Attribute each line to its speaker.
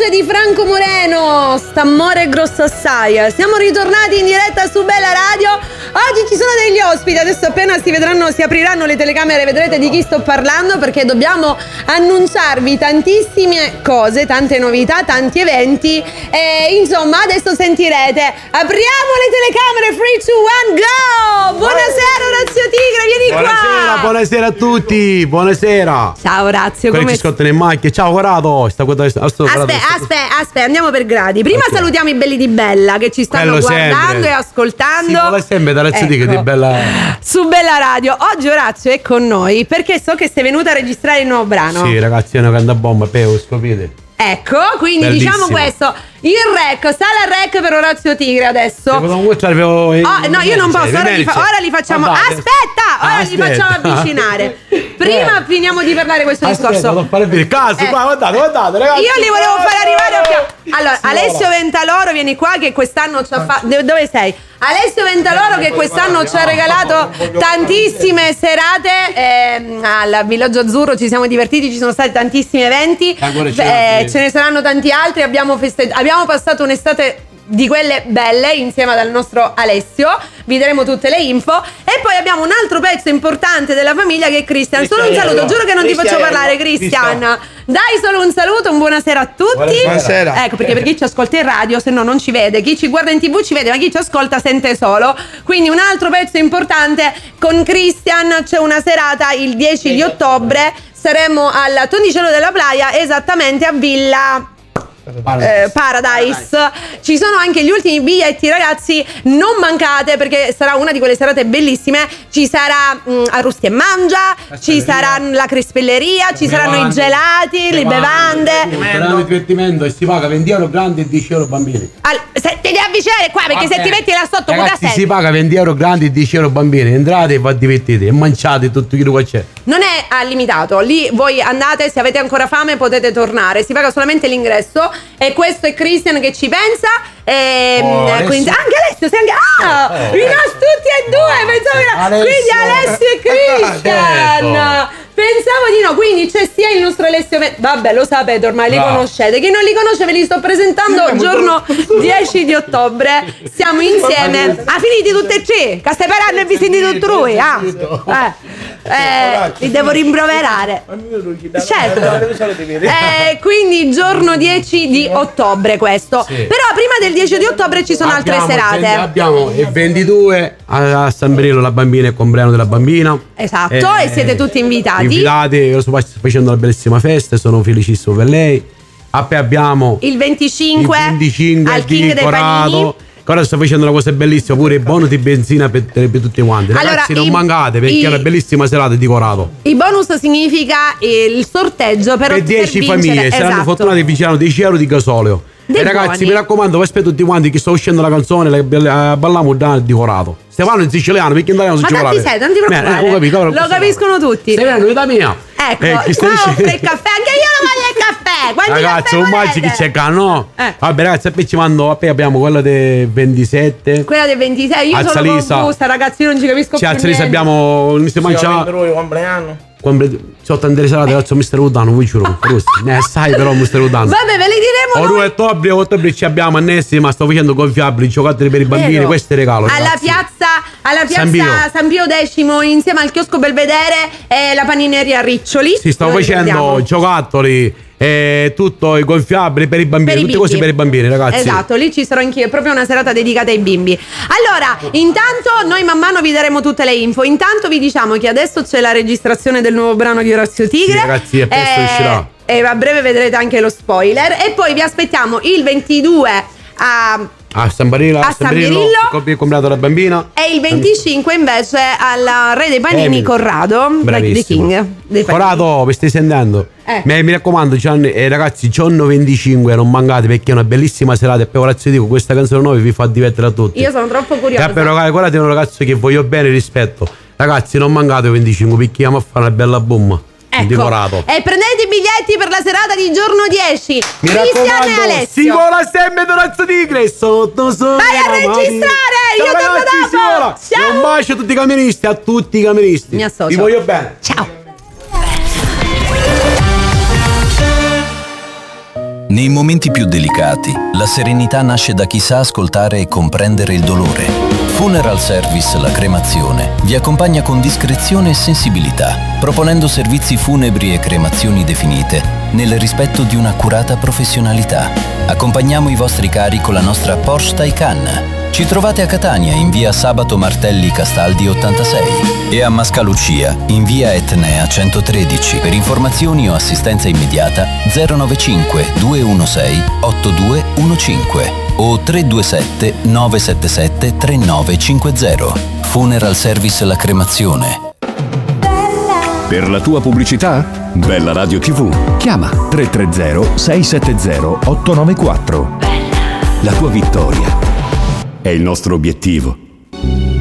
Speaker 1: voce di Franco Moreno, St'amore grosso assai. Siamo ritornati in diretta su Bella Radio. Oggi ci sono degli ospiti. Adesso appena si apriranno le telecamere, vedrete di chi sto parlando, perché dobbiamo annunciarvi tantissime cose, tante novità, tanti eventi. E insomma, adesso sentirete. Apriamo le telecamere, 3, 2, 1, go! Buonasera Orazio Tigre, vieni qua.
Speaker 2: Buonasera a tutti, buonasera.
Speaker 1: Ciao Orazio,
Speaker 2: come ci scottano in macchina? Ciao Corrado.
Speaker 1: Aspetta, andiamo per gradi. Prima salutiamo i belli di Bella che ci stanno guardando e ascoltando.
Speaker 2: Si vuole sempre da Orazio Tigre di Bella
Speaker 1: su Bella Radio. Oggi Orazio è con noi perché so che sei venuta a registrare il nuovo brano.
Speaker 2: Sì, ragazzi, è una cantabomba, scopite.
Speaker 1: Ecco, quindi
Speaker 2: bellissimo.
Speaker 1: Diciamo questo. Il rec, sale al rec per Orazio Tigre adesso.
Speaker 2: No,
Speaker 1: io non posso, ora li facciamo. Ora li facciamo avvicinare. Prima finiamo di parlare questo discorso.
Speaker 2: Non fare il caso, guardate, ragazzi.
Speaker 1: Io li volevo fare arrivare. Allora, Alessio Ventaloro, vieni qua che quest'anno ci ha fatto. Dove sei? Alessio Ventaloro che quest'anno ci ha regalato tantissime serate al Villaggio Azzurro, ci siamo divertiti, ci sono stati tantissimi eventi, ce ne saranno tanti altri, abbiamo passato un'estate di quelle belle insieme al nostro Alessio, vi daremo tutte le info. E poi abbiamo un altro pezzo importante della famiglia che è Christian. Solo un saluto, giuro che non ti faccio parlare, Christian. Dai solo un saluto, un buonasera a tutti.
Speaker 2: Buonasera.
Speaker 1: Ecco, perché per chi ci ascolta in radio, se no non ci vede, chi ci guarda in TV ci vede, ma chi ci ascolta sente solo. Quindi un altro pezzo importante con Christian, c'è una serata il 10 di ottobre, saremo al Tondicello della Playa, esattamente a Villa Paradise. Ci sono anche gli ultimi biglietti, ragazzi, non mancate perché sarà una di quelle serate bellissime. Ci sarà Arrusti e Mangia, ci sarà la crispelleria, ci saranno i gelati, le bevande.
Speaker 2: Sarà un divertimento e si paga 20 euro grandi e 10 euro bambini.
Speaker 1: Se ti devi avvicinare qua perché se ti metti là sotto,
Speaker 2: ragazzi, si paga 20 euro grandi e 10 euro bambini. Entrate e vi divertite e mangiate tutto quello che c'è.
Speaker 1: Non è limitato, lì voi andate, se avete ancora fame potete tornare, si paga solamente l'ingresso. E questo è Christian che ci pensa. Quindi anche Alessio, sei anche. Tutti e due. Quindi Alessio e Christian. Pensavo di no, quindi c'è sia il nostro Alessio. Vabbè, lo sapete ormai, li conoscete. Chi non li conosce ve li sto presentando giorno 10 di ottobre. Siamo insieme. Finiti tutte e tre. Che stai parlando e vi sentite tutti? Li devo rimproverare. Certo. Quindi giorno 10 di ottobre questo. Sì. Però prima del 10 di ottobre ci sono altre serate.
Speaker 2: Abbiamo il 22 a San Brillo la bambina e il compleanno della bambina.
Speaker 1: Esatto, e siete tutti invitati.
Speaker 2: Io sto facendo una bellissima festa e sono felicissimo per lei. Poi abbiamo
Speaker 1: il 25 al King dei Panini.
Speaker 2: Ora sto facendo una cosa bellissima, pure il bonus di benzina per tutti quanti. Ragazzi, non mancate perché è una bellissima serata di Corrado.
Speaker 1: Il bonus significa il sorteggio per
Speaker 2: 10 famiglie saranno fortunate e vinceranno 10 euro di gasolio. E ragazzi, mi raccomando, vi aspetto tutti quanti che sto uscendo la canzone, balliamo di Corrado. Stefano in siciliano, perché in italiano
Speaker 1: ma tanti sei, non ti preoccupare. Lo capiscono tutti.
Speaker 2: Stefano, vita mia.
Speaker 1: Ecco, qua offre il caffè, anche io lo voglio il caffè. Quanti
Speaker 2: ragazzi, non mangi chi c'è qua, no? Vabbè ragazzi, poi ci mando, poi abbiamo quella del 27.
Speaker 1: Quella del 26, io sono confusa, ragazzi, io non ci capisco più.
Speaker 2: A Salisa abbiamo il mister Mancia. C'ho tante serate, cazzo, mister Udano, vi giuro. Ne sai però, mister Udano.
Speaker 1: Vabbè, ve le diremo.
Speaker 2: 2 ottobre ci abbiamo annessi, ma sto facendo gonfiabili, giocattoli per i bambini, questo è regalo.
Speaker 1: Alla piazza San Pio X, insieme al chiosco Belvedere e la panineria Riccioli.
Speaker 2: Si sto facendo giocattoli. Tutto i gonfiabili per i bambini, tutte cose per i bambini, ragazzi.
Speaker 1: Esatto, lì ci sarò anch'io, è proprio una serata dedicata ai bimbi. Allora, intanto noi man mano vi daremo tutte le info. Intanto vi diciamo che adesso c'è la registrazione del nuovo brano di Orazio Tigre.
Speaker 2: Sì, ragazzi, e presto uscirà.
Speaker 1: E a breve vedrete anche lo spoiler. E poi vi aspettiamo il 22
Speaker 2: a San Barillo, il comprato la bambina.
Speaker 1: E il 25 invece al Re dei Panini Corrado, The King.
Speaker 2: Corrado, vi stai sentendo? Mi raccomando, ragazzi, giorno 25 non mancate perché è una bellissima serata. E poi Orazio dico, questa canzone nuova vi fa divertere a tutti.
Speaker 1: Io sono troppo curiosa.
Speaker 2: Però guardate, è un ragazzo che voglio bene, rispetto. Ragazzi, non mancate il 25 perché andiamo a fare una bella bomba.
Speaker 1: Ecco. E prendete i biglietti per la serata di giorno 10.
Speaker 2: Mi raccomando, e Alessio. Si vola sempre Orazio Tigre sotto.
Speaker 1: Vai a registrare. Io torno dopo.
Speaker 2: Ciao. Un bacio a tutti i cameristi, a tutti i cameristi.
Speaker 1: Mi associo.
Speaker 2: Vi voglio bene.
Speaker 1: Ciao.
Speaker 3: Nei momenti più delicati, la serenità nasce da chi sa ascoltare e comprendere il dolore. Funeral Service La Cremazione vi accompagna con discrezione e sensibilità, proponendo servizi funebri e cremazioni definite nel rispetto di un'accurata professionalità. Accompagniamo i vostri cari con la nostra Porsche Taycan. Ci trovate a Catania in via Sabato Martelli Castaldi 86 e a Mascalucia in via Etnea 113. Per informazioni o assistenza immediata 095 216 8215 o 327 977 3950. Funeral Service La Cremazione.
Speaker 4: Per la tua pubblicità? Bella Radio TV. Chiama 330 670 894. La tua vittoria è il nostro obiettivo.